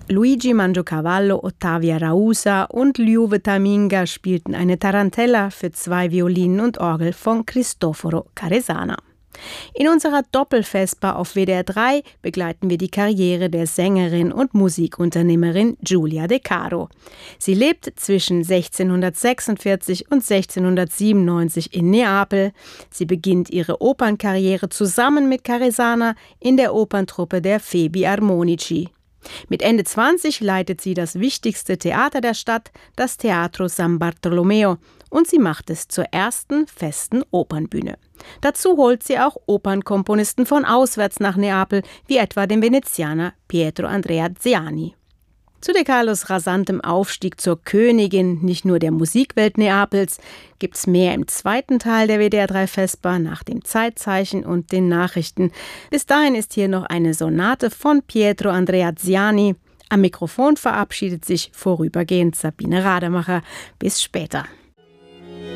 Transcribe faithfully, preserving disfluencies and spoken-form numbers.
Luigi Mangiacavallo, Ottavia Rausa und Liuve Taminga spielten eine Tarantella für zwei Violinen und Orgel von Cristoforo Caresana. In unserer Doppelvesper auf W D R drei begleiten wir die Karriere der Sängerin und Musikunternehmerin Giulia De Caro. Sie lebt zwischen sechzehnhundertsechsundvierzig und sechzehnhundertsiebenundneunzig in Neapel. Sie beginnt ihre Opernkarriere zusammen mit Caresana in der Operntruppe der Febi Armonici. Mit Ende zwanzig leitet sie das wichtigste Theater der Stadt, das Teatro San Bartolomeo, und sie macht es zur ersten festen Opernbühne. Dazu holt sie auch Opernkomponisten von auswärts nach Neapel, wie etwa den Venezianer Pietro Andrea Ziani. Zu De Carlos rasantem Aufstieg zur Königin nicht nur der Musikwelt Neapels gibt's mehr im zweiten Teil der W D R drei Vesper nach dem Zeitzeichen und den Nachrichten. Bis dahin ist hier noch eine Sonate von Pietro Andrea Ziani. Am Mikrofon verabschiedet sich vorübergehend Sabine Rademacher. Bis später.